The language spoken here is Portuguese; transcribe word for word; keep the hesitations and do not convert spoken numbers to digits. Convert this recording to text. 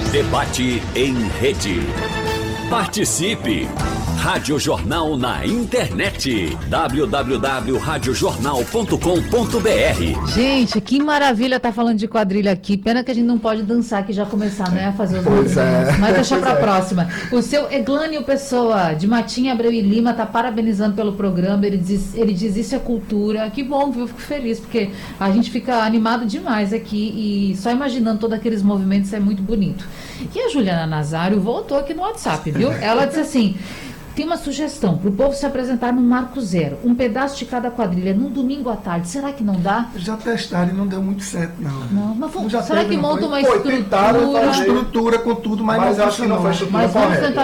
Debate em rede. Participe! Rádio Jornal na internet. w w w ponto rádio jornal ponto com ponto b r. Gente, que maravilha tá falando de quadrilha aqui. Pena que a gente não pode dançar aqui já começar, né? A fazer os Pois movimentos. é. Mas deixa pra Pois é. próxima. O seu Eglânio Pessoa, de Matinha, Abreu e Lima, tá parabenizando pelo programa. Ele diz, ele diz isso é cultura. Que bom, viu? Eu fico feliz, porque a gente fica animado demais aqui e só imaginando todos aqueles movimentos é muito bonito. E a Juliana Nazário voltou aqui no WhatsApp, viu? Ela disse assim: tem uma sugestão para o povo se apresentar no Marco Zero, um pedaço de cada quadrilha, num domingo à tarde. Será que não dá? Já testaram e não deu muito certo, não. Não, mas vamos, Já será teve, que não monta foi? uma Foi, estrutura? tentaram Uma fazer. estrutura com tudo, mas, Mas não acho que não funcionou. foi estrutura Mas vamos correta. tentar